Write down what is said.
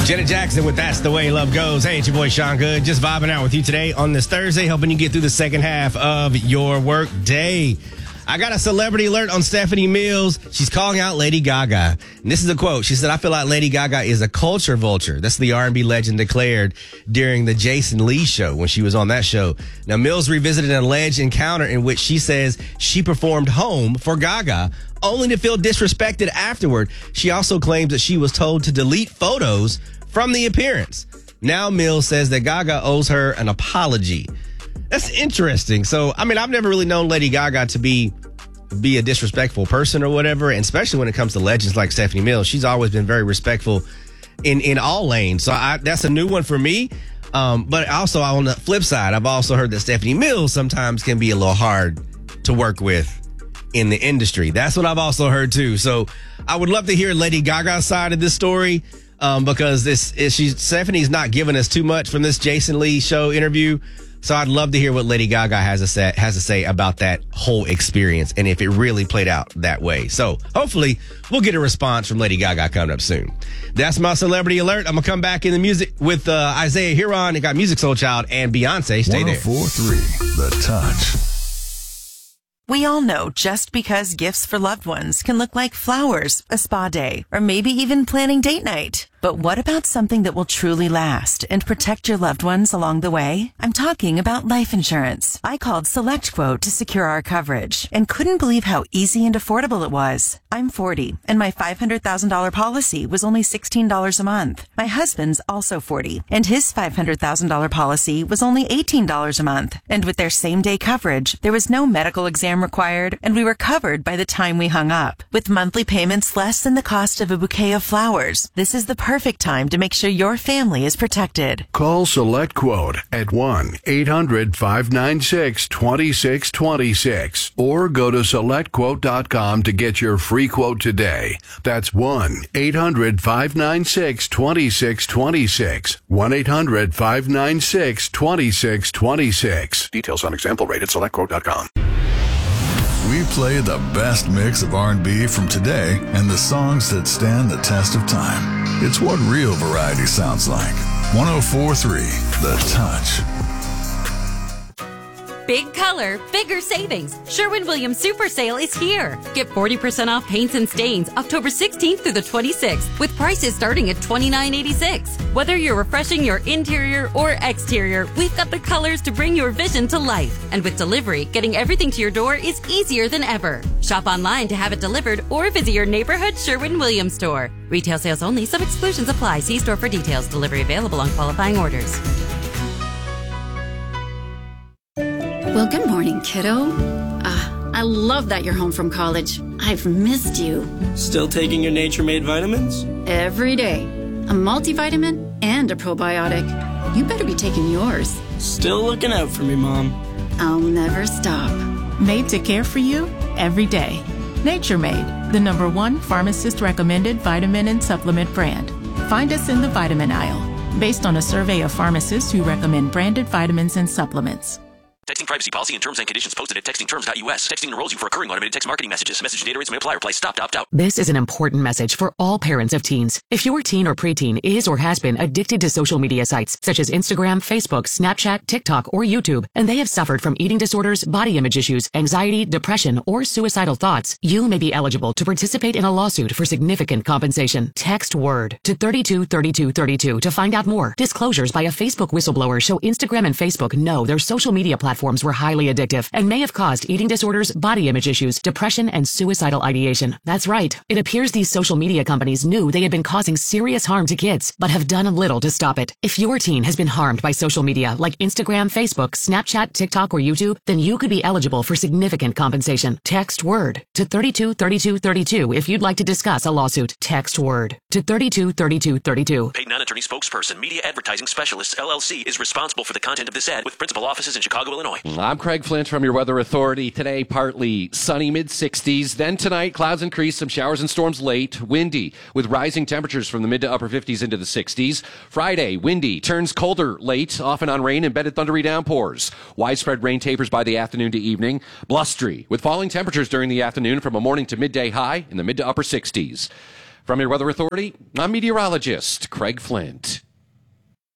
Janet Jackson with That's the Way Love Goes. Hey, it's your boy Sean Good. Just vibing out with you today on this Thursday, helping you get through the second half of your work day. I got a celebrity alert on Stephanie Mills. She's calling out Lady Gaga. And this is a quote. She said, "I feel like Lady Gaga is a culture vulture." That's the R&B legend declared during the Jason Lee show when she was on that show. Now, Mills revisited an alleged encounter in which she says she performed Home for Gaga, only to feel disrespected afterward. She also claims that she was told to delete photos from the appearance. Now Mills says that Gaga owes her an apology. That's interesting. So, I mean, I've never really known Lady Gaga to be a disrespectful person or whatever, and especially when it comes to legends like Stephanie Mills. She's always been very respectful in all lanes. So that's a new one for me. But also on the flip side, I've also heard that Stephanie Mills sometimes can be a little hard to work with in the industry. That's what I've also heard too. So I would love to hear Lady Gaga's side of this story. Because Stephanie's not giving us too much from this Jason Lee show interview. So I'd love to hear what Lady Gaga has to say about that whole experience and if it really played out that way. So hopefully we'll get a response from Lady Gaga coming up soon. That's my celebrity alert. I'm going to come back in the music with Isaiah Huron. It got Musiq Soulchild and Beyonce. Stay there. 104.3 The Touch. We all know just because gifts for loved ones can look like flowers, a spa day, or maybe even planning date night. But what about something that will truly last and protect your loved ones along the way? I'm talking about life insurance. I called SelectQuote to secure our coverage and couldn't believe how easy and affordable it was. I'm 40 and my $500,000 policy was only $16 a month. My husband's also 40 and his $500,000 policy was only $18 a month. And with their same day coverage, there was no medical exam required and we were covered by the time we hung up. With monthly payments less than the cost of a bouquet of flowers, this is the perfect time to make sure your family is protected. Call SelectQuote at 1-800-596-2626 or go to SelectQuote.com to get your free quote today. That's 1-800-596-2626. 1-800-596-2626. Details on example rate at SelectQuote.com. We play the best mix of R&B from today and the songs that stand the test of time. It's what real variety sounds like. 104.3 The Touch. Big color, bigger savings. Sherwin-Williams Super Sale is here. Get 40% off paints and stains October 16th through the 26th with prices starting at $29.86. Whether you're refreshing your interior or exterior, we've got the colors to bring your vision to life. And with delivery, getting everything to your door is easier than ever. Shop online to have it delivered or visit your neighborhood Sherwin-Williams store. Retail sales only. Some exclusions apply. See store for details. Delivery available on qualifying orders. Well, good morning, kiddo. I love that you're home from college. I've missed you. Still taking your Nature Made vitamins? Every day. A multivitamin and a probiotic. You better be taking yours. Still looking out for me, Mom. I'll never stop. Made to care for you every day. Nature Made, the #1 pharmacist-recommended vitamin and supplement brand. Find us in the vitamin aisle, based on a survey of pharmacists who recommend branded vitamins and supplements. Texting privacy policy and terms and conditions posted at textingterms.us. Texting enrolls you for recurring automated text marketing messages. Message data rates may apply. Reply stop to opt out. This is an important message for all parents of teens. If your teen or preteen is or has been addicted to social media sites such as Instagram, Facebook, Snapchat, TikTok, or YouTube, and they have suffered from eating disorders, body image issues, anxiety, depression, or suicidal thoughts, you may be eligible to participate in a lawsuit for significant compensation. Text WORD to 323232 to find out more. Disclosures by a Facebook whistleblower show Instagram and Facebook know their social media platforms were highly addictive and may have caused eating disorders, body image issues, depression, and suicidal ideation. That's right. It appears these social media companies knew they had been causing serious harm to kids, but have done little to stop it. If your teen has been harmed by social media like Instagram, Facebook, Snapchat, TikTok, or YouTube, then you could be eligible for significant compensation. Text WORD to 323232 if you'd like to discuss a lawsuit. Text WORD to 323232. Paid non-attorney spokesperson, Media Advertising Specialists, LLC, is responsible for the content of this ad with principal offices in Chicago, Illinois. I'm Craig Flint from your Weather Authority. Today, partly sunny mid-60s. Then tonight, clouds increase, some showers and storms late. Windy, with rising temperatures from the mid to upper 50s into the 60s. Friday, windy, turns colder late, often on rain, embedded thundery downpours. Widespread rain tapers by the afternoon to evening. Blustery, with falling temperatures during the afternoon from a morning to midday high in the mid to upper 60s. From your Weather Authority, I'm meteorologist Craig Flint.